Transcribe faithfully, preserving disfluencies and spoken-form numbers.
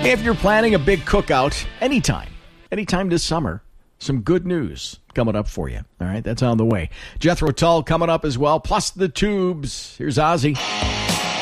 If you're planning a big cookout anytime, anytime this summer, some good news coming up for you. All right, that's on the way. Jethro Tull coming up as well, plus the Tubes. Here's Ozzy.